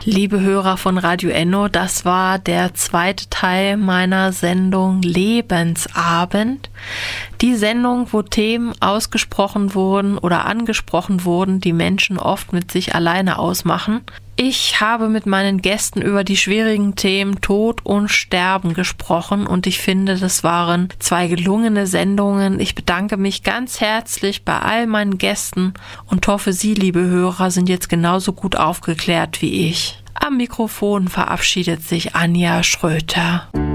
Liebe Hörer von Radio Enno, das war der zweite Teil meiner Sendung Lebensabend. Die Sendung, wo Themen ausgesprochen wurden oder angesprochen wurden, die Menschen oft mit sich alleine ausmachen. Ich habe mit meinen Gästen über die schwierigen Themen Tod und Sterben gesprochen und ich finde, das waren zwei gelungene Sendungen. Ich bedanke mich ganz herzlich bei all meinen Gästen und hoffe, Sie, liebe Hörer, sind jetzt genauso gut aufgeklärt wie ich. Am Mikrofon verabschiedet sich Anja Schröter.